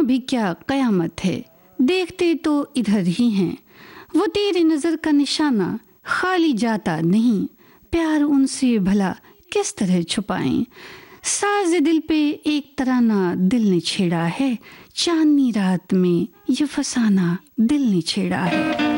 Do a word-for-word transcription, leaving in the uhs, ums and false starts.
भी क्या कयामत है, देखते तो इधर ही हैं। वो तेरी नजर का निशाना खाली जाता नहीं, प्यार उनसे भला किस तरह छुपाएं। साज दिल पे एक तराना दिल ने छेड़ा है, चांदनी रात में ये फसाना दिल ने छेड़ा है।